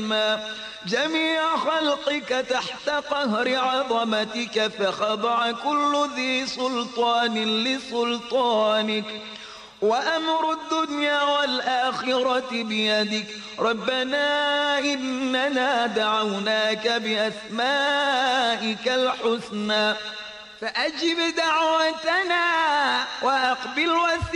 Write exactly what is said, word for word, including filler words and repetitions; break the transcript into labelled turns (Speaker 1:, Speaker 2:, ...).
Speaker 1: جميع خلقك تحت قهر عظمتك، فخضع كل ذي سلطان لسلطانك، وأمر الدنيا والآخرة بيدك. ربنا إننا دعوناك بأسمائك الحسنى فأجب دعوتنا وأقبل وسيلتنا